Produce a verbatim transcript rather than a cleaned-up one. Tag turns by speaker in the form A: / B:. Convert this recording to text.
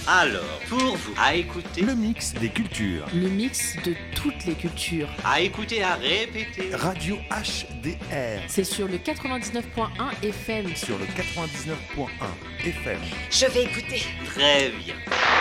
A: Alors, pour vous, à écouter,
B: Le mix des cultures.
C: Le mix de toutes les cultures.
A: à écouter, à répéter.
B: Radio H D R
C: C'est sur le quatre-vingt-dix-neuf point un F M.
B: sur le quatre-vingt-dix-neuf point un F M.
D: Je vais écouter.
A: Très bien.